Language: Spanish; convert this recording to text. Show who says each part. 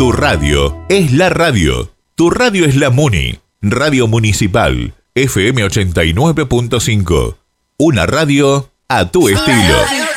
Speaker 1: Tu radio es la radio. Tu radio es la Muni. Radio Municipal. FM 89.5. Una radio a tu estilo.